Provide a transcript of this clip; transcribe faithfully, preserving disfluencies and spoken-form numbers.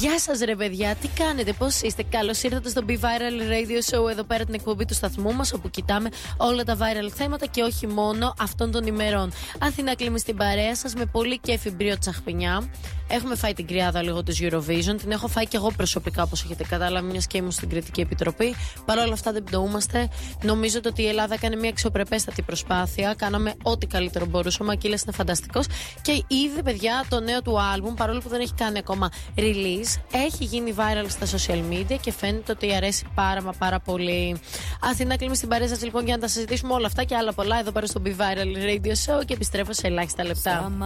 Γεια σας ρε παιδιά, τι κάνετε, πώς είστε? Καλώς ήρθατε στο Be Viral Radio Show, εδώ πέρα την εκπομπή του σταθμού μας, όπου κοιτάμε όλα τα viral θέματα και όχι μόνο αυτών των ημερών. Αθηνά Κλίμη στην παρέα σας με πολύ κέφι μπρίο τσαχπινιά. Έχουμε φάει την κρυάδα λίγο της Eurovision, την έχω φάει και εγώ προσωπικά, όπως έχετε κατάλαβει, μιας και ήμουν στην Κριτική Επιτροπή. Παρ' όλα αυτά δεν πτωούμαστε. Νομίζω ότι η Ελλάδα έκανε μια αξιοπρεπέστατη προσπάθεια. Κάναμε ό,τι καλύτερο μπορούσαμε. Ο Ακύλας είναι φανταστικός. Και είδε, παιδιά, το νέο του άλμπουμ, παρόλο που δεν έχει κάνει ακόμα release, έχει γίνει viral στα social media και φαίνεται ότι αρέσει πάρα μα πάρα πολύ. Αθηνά Κλίμη στην παρέα σας λοιπόν για να τα συζητήσουμε όλα αυτά και άλλα πολλά εδώ πέρα στο Be Viral Radio Show και επιστρέφω σε ελάχιστα λεπτά.